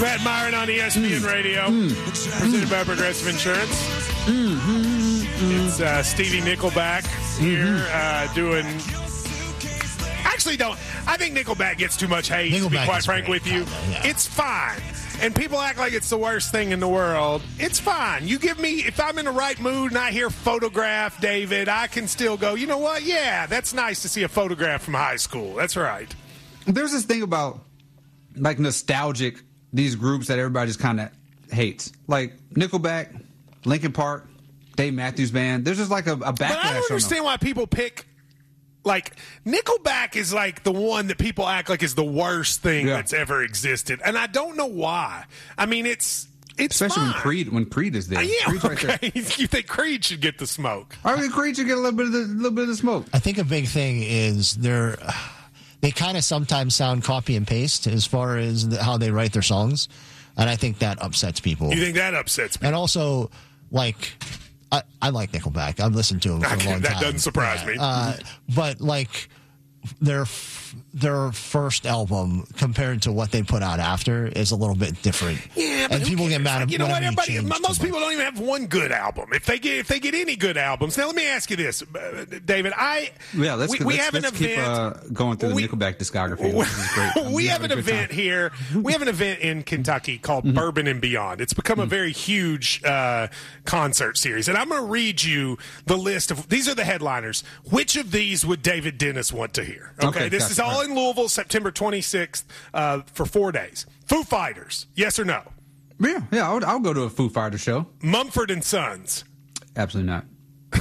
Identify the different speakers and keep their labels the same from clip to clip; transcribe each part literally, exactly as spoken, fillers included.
Speaker 1: Matt Myron on E S P N mm. Radio, mm. presented by Progressive Insurance. Mm-hmm. It's uh, Stevie Nickelback here mm-hmm. uh, doing... Actually, don't. I think Nickelback gets too much hate, Nickelback to be quite frank with you. Kinda, yeah. It's fine. And people act like it's the worst thing in the world. It's fine. You give me, if I'm in the right mood and I hear Photograph, David, I can still go, you know what? Yeah, that's nice to see a photograph from high school. That's right.
Speaker 2: There's this thing about, like, nostalgic, these groups that everybody just kind of hates. Like Nickelback, Linkin Park, Dave Matthews Band. There's just like a, a backlash. But
Speaker 1: I don't understand why people pick... Like, Nickelback is like the one that people act like is the worst thing yeah. that's ever existed. And I don't know why. I mean, it's it's
Speaker 2: Especially
Speaker 1: fine.
Speaker 2: when Creed when Creed is there. Uh,
Speaker 1: yeah,
Speaker 2: Creed's
Speaker 1: okay.
Speaker 2: Right there.
Speaker 1: You think Creed should get the smoke.
Speaker 2: I think Creed should get a little bit of the, little bit of the smoke.
Speaker 3: I think a big thing is they're, they kind of sometimes sound copy and paste as far as the, how they write their songs. And I think that upsets people.
Speaker 1: You think that upsets people?
Speaker 3: And also, like... I, I like Nickelback. I've listened to them for
Speaker 1: okay,
Speaker 3: a long
Speaker 1: that
Speaker 3: time.
Speaker 1: That doesn't surprise
Speaker 3: yeah.
Speaker 1: me.
Speaker 3: Uh, but, like, their their first album compared to what they put out after is a little bit different.
Speaker 1: Yeah, but
Speaker 3: and people
Speaker 1: cares?
Speaker 3: get mad at
Speaker 1: you know what? Everybody, most people
Speaker 3: much.
Speaker 1: don't even have one good album. If they get if they get any good albums, now let me ask you this, uh, David. I
Speaker 2: yeah, let's
Speaker 1: we,
Speaker 2: let's,
Speaker 1: we have
Speaker 2: let's
Speaker 1: an
Speaker 2: keep,
Speaker 1: event
Speaker 2: uh, going through we, the Nickelback discography. This is great.
Speaker 1: We have an event
Speaker 2: time.
Speaker 1: here. We have an event in Kentucky called mm-hmm. Bourbon and Beyond. It's become mm-hmm. a very huge uh, concert series, and I'm going to read you the list of these are the headliners. Which of these would David Dennis want to hear? Okay, okay this gotcha. is all right. in Louisville, September twenty-sixth, uh, for four days. Foo Fighters, yes or no?
Speaker 2: Yeah, yeah, I'll, I'll go to a Foo Fighters show.
Speaker 1: Mumford and Sons.
Speaker 2: Absolutely not.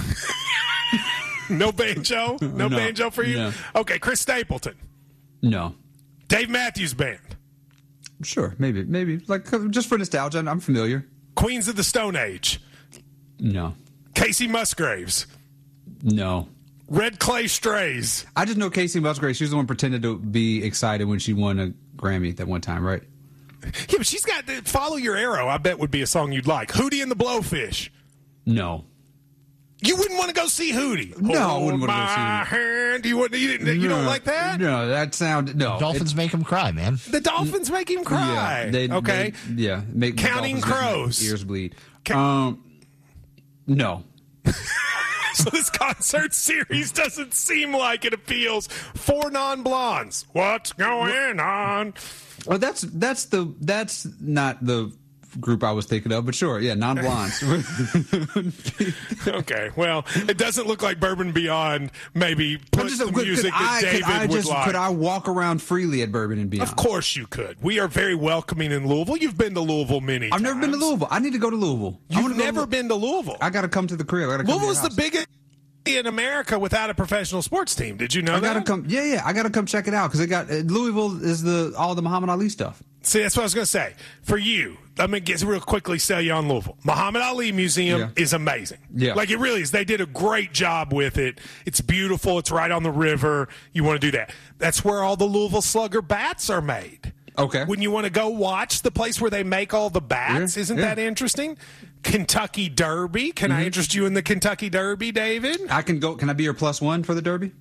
Speaker 1: No banjo? No, no banjo for you? No. Okay, Chris Stapleton.
Speaker 2: No.
Speaker 1: Dave Matthews Band.
Speaker 2: Sure, maybe, maybe. Like, just for nostalgia, I'm familiar.
Speaker 1: Queens of the Stone Age.
Speaker 2: No.
Speaker 1: Casey Musgraves.
Speaker 2: No.
Speaker 1: Red Clay Strays.
Speaker 2: I just know Casey Musgraves. She's the one pretended to be excited when she won a Grammy that one time, right?
Speaker 1: Yeah, but she's got to Follow Your Arrow, I bet would be a song you'd like. Hootie and the Blowfish.
Speaker 2: No.
Speaker 1: You wouldn't want to go see Hootie.
Speaker 2: No, I wouldn't want to
Speaker 1: go see
Speaker 2: Hootie.
Speaker 1: Hand. You, wouldn't, you, didn't, you
Speaker 2: no,
Speaker 1: don't like that?
Speaker 2: No, that sound no.
Speaker 3: Dolphins
Speaker 2: it,
Speaker 3: make him cry, man.
Speaker 1: The Dolphins make him cry.
Speaker 2: Yeah, they,
Speaker 1: okay.
Speaker 2: They, yeah. Make
Speaker 1: Counting Crows.
Speaker 2: Ears bleed. Ca- um, no.
Speaker 1: So this concert series doesn't seem like it appeals for non-blondes. What's going on?
Speaker 2: Well, that's that's the that's not the group I was thinking of, but sure, yeah, non-blondes.
Speaker 1: Okay, well, it doesn't look like Bourbon Beyond maybe puts the
Speaker 2: could,
Speaker 1: music
Speaker 2: could
Speaker 1: that
Speaker 2: I,
Speaker 1: David
Speaker 2: could I
Speaker 1: would
Speaker 2: just,
Speaker 1: like.
Speaker 2: Could I walk around freely at Bourbon and Beyond?
Speaker 1: Of course you could. We are very welcoming in Louisville. You've been to Louisville many
Speaker 2: I've
Speaker 1: times.
Speaker 2: never been to Louisville. I need to go to Louisville.
Speaker 1: You've never
Speaker 2: to
Speaker 1: been to Louisville.
Speaker 2: I got to come to the crib. I gotta come
Speaker 1: Louisville is
Speaker 2: to
Speaker 1: the biggest in America without a professional sports team. Did you know
Speaker 2: I
Speaker 1: that?
Speaker 2: gotta come. Yeah, yeah. I gotta come check it out because it got uh, Louisville is the all the Muhammad Ali stuff.
Speaker 1: See, that's what I was going to say. For you, let me get real quickly sell you on Louisville. Muhammad Ali Museum
Speaker 2: yeah.
Speaker 1: is amazing.
Speaker 2: Yeah.
Speaker 1: Like, it really is. They did a great job with it. It's beautiful. It's right on the river. You want to do that. That's where all the Louisville Slugger bats are made.
Speaker 2: Okay.
Speaker 1: When you want to go watch the place where they make all the bats,
Speaker 2: yeah.
Speaker 1: isn't
Speaker 2: yeah.
Speaker 1: that interesting? Kentucky Derby. Can mm-hmm. I interest you in the Kentucky Derby, David?
Speaker 2: I can go. Can I be your plus one for the Derby?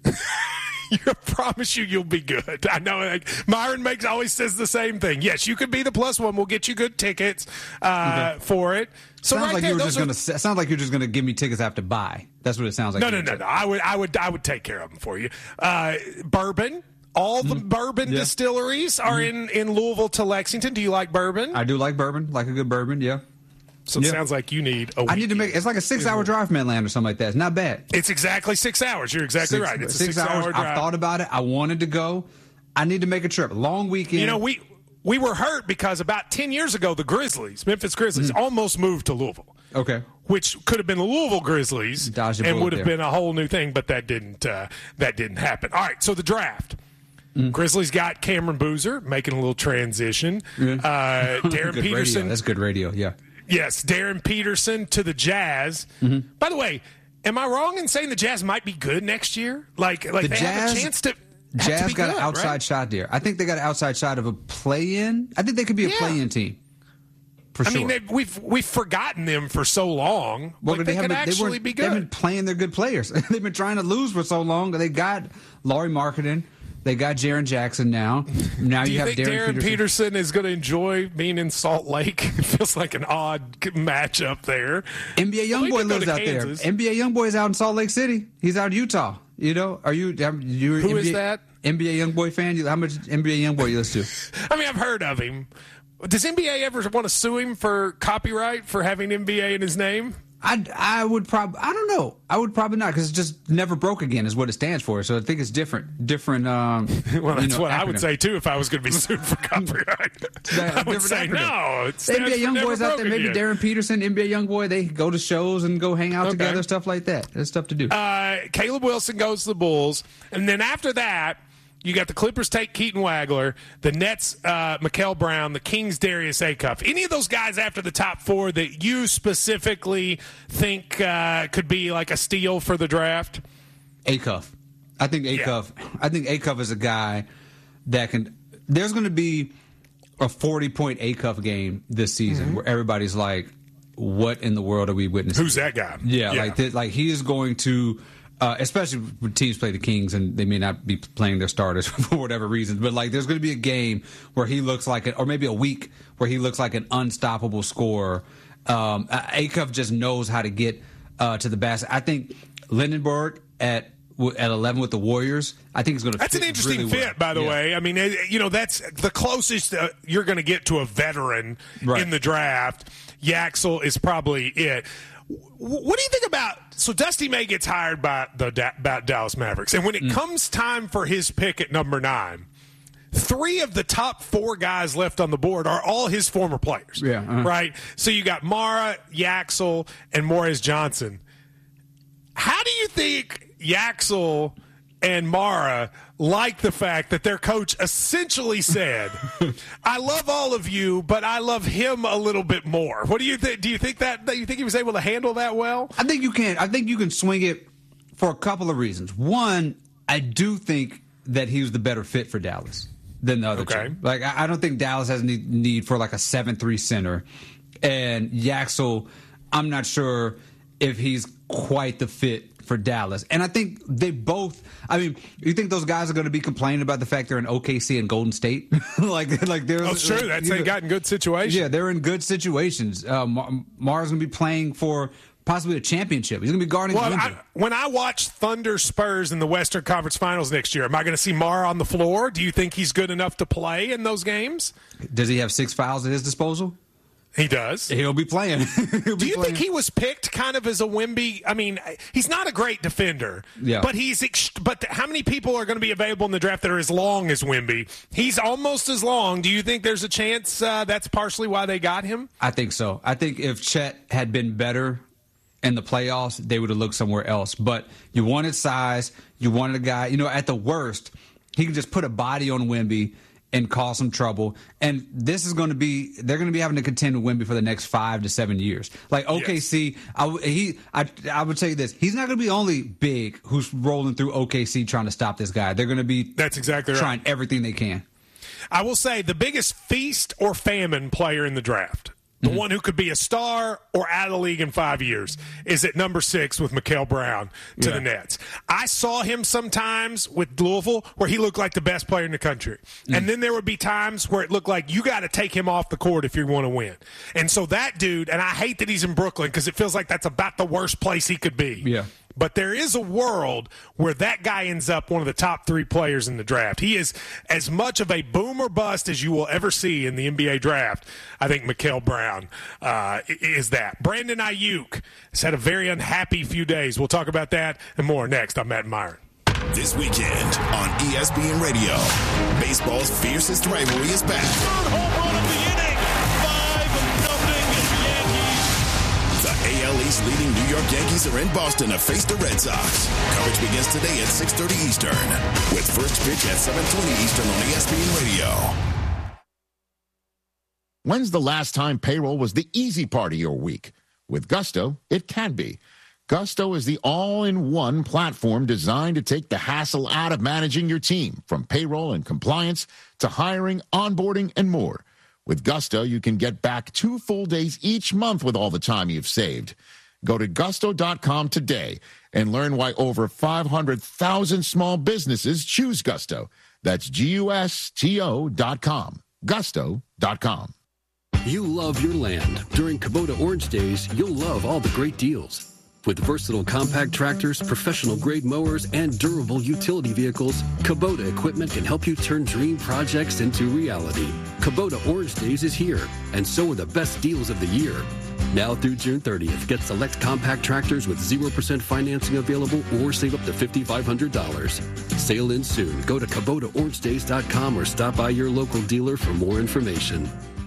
Speaker 1: I promise you, you'll be good. I know. Like, Myron makes always says the same thing. Yes, you could be the plus one. We'll get you good tickets uh, okay. for it. So
Speaker 2: sounds
Speaker 1: right
Speaker 2: like
Speaker 1: there,
Speaker 2: you were just
Speaker 1: are,
Speaker 2: gonna. Sounds like you're just gonna give me tickets I have to buy. That's what it sounds like.
Speaker 1: No, no, no, no. I would, I would, I would take care of them for you. Uh, bourbon. All the mm. bourbon
Speaker 2: yeah.
Speaker 1: distilleries are mm. in, in Louisville to Lexington. Do you like bourbon?
Speaker 2: I do like bourbon. Like a good bourbon. Yeah.
Speaker 1: So it
Speaker 2: yeah.
Speaker 1: sounds like you need a week.
Speaker 2: I need to make it's like a six hour drive from Atlanta or something like that. It's not bad.
Speaker 1: It's exactly six hours. You're exactly
Speaker 2: six,
Speaker 1: right. It's
Speaker 2: six,
Speaker 1: a six
Speaker 2: hours.
Speaker 1: hour drive.
Speaker 2: I thought about it. I wanted to go. I need to make a trip. Long weekend.
Speaker 1: You know, we we were hurt because about ten years ago, the Grizzlies, Memphis Grizzlies, mm. almost moved to Louisville.
Speaker 2: Okay.
Speaker 1: Which could have been the Louisville Grizzlies
Speaker 2: Dodged
Speaker 1: and would have
Speaker 2: there.
Speaker 1: been a whole new thing, but that didn't uh, that didn't happen. All right, so the draft. Mm. Grizzlies got Cameron Boozer making a little transition.
Speaker 2: Yeah.
Speaker 1: Uh, Darren
Speaker 2: good
Speaker 1: Peterson.
Speaker 2: Radio. That's good radio, yeah.
Speaker 1: Yes, Darren Peterson to the Jazz. Mm-hmm. By the way, am I wrong in saying the Jazz might be good next year? Like, like
Speaker 2: the
Speaker 1: they
Speaker 2: Jazz,
Speaker 1: have a chance to.
Speaker 2: Jazz
Speaker 1: to
Speaker 2: got
Speaker 1: good,
Speaker 2: an outside
Speaker 1: right?
Speaker 2: shot there. I think they got an outside shot of a play-in. I think they could be a
Speaker 1: yeah.
Speaker 2: play-in team. For
Speaker 1: I
Speaker 2: sure.
Speaker 1: mean, they, we've we've forgotten them for so long.
Speaker 2: Well,
Speaker 1: like,
Speaker 2: they,
Speaker 1: they could
Speaker 2: haven't,
Speaker 1: actually
Speaker 2: they
Speaker 1: be good.
Speaker 2: They've been playing their good players. They've been trying to lose for so long. They got Laurie Marketing. They got Jaren Jackson now. Now
Speaker 1: Do
Speaker 2: you,
Speaker 1: you
Speaker 2: have
Speaker 1: think
Speaker 2: Darren,
Speaker 1: Darren
Speaker 2: Peterson.
Speaker 1: Peterson is going to enjoy being in Salt Lake? It feels like an odd matchup there.
Speaker 2: N B A
Speaker 1: Well, he
Speaker 2: YoungBoy
Speaker 1: could go
Speaker 2: lives
Speaker 1: to
Speaker 2: out
Speaker 1: Kansas.
Speaker 2: there. N B A YoungBoy is out in Salt Lake City. He's out in Utah. You know, are you? you
Speaker 1: Who
Speaker 2: N B A,
Speaker 1: is that?
Speaker 2: N B A YoungBoy fan? You- How much N B A YoungBoy you listen to?
Speaker 1: I mean, I've heard of him. Does N B A ever want to sue him for copyright for having N B A in his name?
Speaker 2: I, I would probably, I don't know. I would probably not because it just never broke again is what it stands for. So I think it's different. Different. Um,
Speaker 1: Well, that's
Speaker 2: you know,
Speaker 1: what I would
Speaker 2: acronym.
Speaker 1: say, too, if I was going to be sued for copyright.
Speaker 2: That-
Speaker 1: I would
Speaker 2: different
Speaker 1: say,
Speaker 2: acronym.
Speaker 1: no, it
Speaker 2: N
Speaker 1: stands
Speaker 2: B A
Speaker 1: for
Speaker 2: young
Speaker 1: never
Speaker 2: boys out there,
Speaker 1: broke
Speaker 2: maybe
Speaker 1: again.
Speaker 2: Darren Peterson, N B A young boy, they go to shows and go hang out
Speaker 1: Okay.
Speaker 2: together, stuff like that. There's stuff to do.
Speaker 1: Uh, Caleb Wilson goes to the Bulls. And then after that, you got the Clippers take Keaton Wagler, the Nets, uh, Mikael Brown, the Kings, Darius Acuff. Any of those guys after the top four that you specifically think uh, could be like a steal for the draft?
Speaker 2: Acuff. I think Acuff. I think Acuff is a guy that can. There's going to be a forty-point Acuff game this season
Speaker 1: Mm-hmm.
Speaker 2: where everybody's like, "What in the world are we witnessing?"
Speaker 1: Who's that guy?
Speaker 2: Yeah, like this, like he is going to. Uh, especially when teams play the Kings and they may not be playing their starters for whatever reason, but like there's going to be a game where he looks like it, or maybe a week where he looks like an unstoppable scorer. Um, Acuff just knows how to get uh, to the basket. I think Lindenberg at at eleven with the Warriors, I think is going to.
Speaker 1: That's
Speaker 2: fit
Speaker 1: an interesting
Speaker 2: really
Speaker 1: fit,
Speaker 2: well.
Speaker 1: by the
Speaker 2: Yeah.
Speaker 1: way. I mean, it- you know, that's the closest uh, you're going to get to a veteran
Speaker 2: Right.
Speaker 1: in the draft. Yaxel is probably it. W- What do you think about? So Dusty May gets hired by the da- about Dallas Mavericks, and when
Speaker 2: Mm.
Speaker 1: it comes time for his pick at number nine, three of the top four guys left on the board are all his former players.
Speaker 2: Yeah, uh-huh.
Speaker 1: Right. So you got Mara, Yaxel, and Morris Johnson. How do you think Yaxel and Mara like the fact that their coach essentially said, "I love all of you, but I love him a little bit more"? What do you think? Do you think that, that you think he was able to handle that well?
Speaker 2: I think you can. I think you can swing it for a couple of reasons. One, I do think that he was the better fit for Dallas than the other
Speaker 1: Okay.
Speaker 2: two. Like, I I don't think Dallas has any need for like a seven three center. And Yaxel, I'm not sure if he's quite the fit for Dallas. And I think they both, I mean, you think those guys are going to be complaining about the fact they're in O K C and Golden State? like, like they're.
Speaker 1: Oh, sure. That's
Speaker 2: you
Speaker 1: they
Speaker 2: know,
Speaker 1: got in good situations.
Speaker 2: Yeah, they're in good situations. Uh, Mar- Mara's going to be playing for possibly a championship. He's going to be guarding
Speaker 1: Well,
Speaker 2: Windsor.
Speaker 1: I, when I watch Thunder Spurs in the Western Conference Finals next year, am I going to see Mara on the floor? Do you think he's good enough to play in those games?
Speaker 2: Does he have six fouls at his disposal?
Speaker 1: He does.
Speaker 2: He'll be playing. He'll
Speaker 1: Do
Speaker 2: be
Speaker 1: you
Speaker 2: playing.
Speaker 1: think he was picked kind of as a Wemby? I mean, he's not a great defender,
Speaker 2: Yeah.
Speaker 1: but he's. Ex- but how many people are going to be available in the draft that are as long as Wemby? He's almost as long. Do you think there's a chance uh, that's partially why they got him?
Speaker 2: I think so. I think if Chet had been better in the playoffs, they would have looked somewhere else. But you wanted size. You wanted a guy, you know, at the worst, he can just put a body on Wemby and cause some trouble. And this is going to be, they're going to be having to contend with Wemby for the next five to seven years. Like O K C, I, w- he, I, I would tell you this, he's not going to be only big who's rolling through O K C trying to stop this guy. They're going to be
Speaker 1: That's exactly right.
Speaker 2: trying everything they can.
Speaker 1: I will say the biggest feast or famine player in the draft, the
Speaker 2: Mm-hmm.
Speaker 1: one who could be a star or out of the league in five years, is at number six with Mikael Brown to
Speaker 2: Yeah.
Speaker 1: the Nets. I saw him sometimes with Louisville where he looked like the best player in the country.
Speaker 2: Mm.
Speaker 1: And then there would be times where it looked like you got to take him off the court if you want to win. And so that dude, and I hate that he's in Brooklyn because it feels like that's about the worst place he could be.
Speaker 2: Yeah.
Speaker 1: But there is a world where that guy ends up one of the top three players in the draft. He is as much of a boom or bust as you will ever see in the N B A draft. I think Mikael Brown uh, is that. Brandon Ayuk has had a very unhappy few days. We'll talk about that and more next. I'm Matt Myron.
Speaker 4: This weekend on E S P N Radio, baseball's fiercest rivalry is back.
Speaker 5: Third home run of the inning. five nothing Yankees.
Speaker 4: The A L East leading New York Yankees are in Boston to face the Red Sox. Coverage begins today at six thirty Eastern, with first pitch at seven twenty Eastern on E S P N Radio.
Speaker 6: When's the last time payroll was the easy part of your week? With Gusto, it can be. Gusto is the all-in-one platform designed to take the hassle out of managing your team, from payroll and compliance to hiring, onboarding, and more. With Gusto, you can get back two full days each month with all the time you've saved. Go to gusto dot com today and learn why over five hundred thousand small businesses choose Gusto. That's G U S T O dot com. Gusto dot com.
Speaker 7: You love your land. During Kubota Orange Days, you'll love all the great deals. With versatile compact tractors, professional-grade mowers, and durable utility vehicles, Kubota equipment can help you turn dream projects into reality. Kubota Orange Days is here, and so are the best deals of the year. Now through June thirtieth, get select compact tractors with zero percent financing available or save up to five thousand five hundred dollars. Sale ends soon. Go to Kubota Orange Days dot com or stop by your local dealer for more information.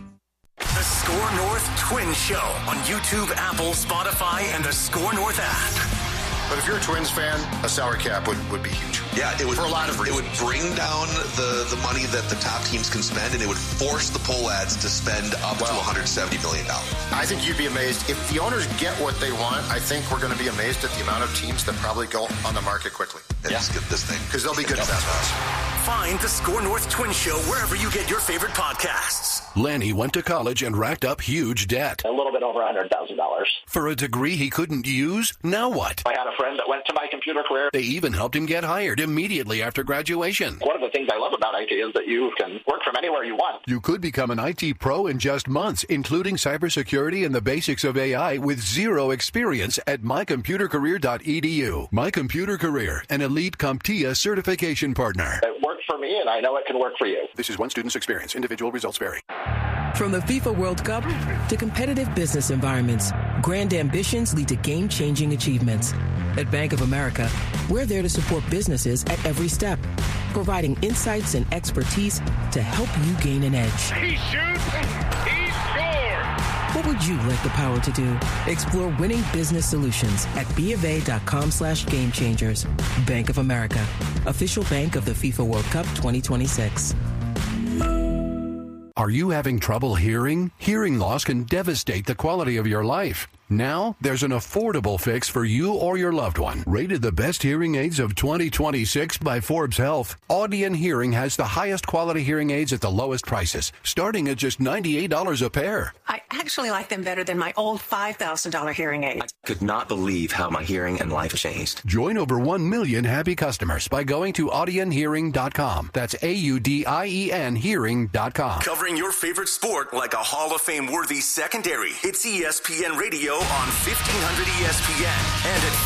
Speaker 8: The Score North Twins Show on YouTube, Apple, Spotify, and the Score North app.
Speaker 9: But if you're a Twins fan, a salary cap would, would be huge.
Speaker 10: Yeah, it would,
Speaker 9: for a lot of reasons.
Speaker 10: It would bring down the, the money that the top teams can spend, and it would force the poll ads to spend up well, to one hundred seventy million dollars.
Speaker 9: I think you'd be amazed. If the owners get what they want, I think we're going to be amazed at the amount of teams that probably go on the market quickly.
Speaker 10: And yeah. Just get this thing.
Speaker 9: Because they'll be good investments.
Speaker 8: Find the Score North Twins Show wherever you get your favorite podcasts.
Speaker 11: Lanny went to college and racked up huge debt.
Speaker 12: A little bit over one hundred thousand dollars.
Speaker 11: For a degree he couldn't use? Now what?
Speaker 12: I had a friend that went to my computer career.
Speaker 11: They even helped him get hired immediately after graduation.
Speaker 12: One of the things I love about I T is that you can work from anywhere you want.
Speaker 11: You could become an I T pro in just months, including cybersecurity and the basics of A I with zero experience at my computer career dot e d u. My Computer Career, an elite CompTIA certification partner.
Speaker 12: It worked for me, and I know it can work for you.
Speaker 11: This is one student's experience. Individual results vary.
Speaker 13: From the FIFA World Cup to competitive business environments, grand ambitions lead to game-changing achievements. At Bank of America, we're there to support businesses at every step, providing insights and expertise to help you gain an edge.
Speaker 5: He shoots, he scores!
Speaker 13: What would you like the power to do? Explore winning business solutions at BofA.com slash game changers. Bank of America, official bank of the FIFA World Cup twenty twenty-six.
Speaker 11: Are you having trouble hearing? Hearing loss can devastate the quality of your life. Now, there's an affordable fix for you or your loved one. Rated the best hearing aids of twenty twenty-six by Forbes Health, Audion Hearing has the highest quality hearing aids at the lowest prices, starting at just ninety-eight dollars a pair.
Speaker 14: I actually like them better than my old five thousand dollars hearing aid.
Speaker 15: I could not believe how my hearing and life changed.
Speaker 11: Join over one million happy customers by going to Audion Hearing dot com. That's A U D I E N Hearing dot com.
Speaker 8: Covering your favorite sport like a Hall of Fame worthy secondary. It's E S P N Radio on fifteen hundred E S P N and at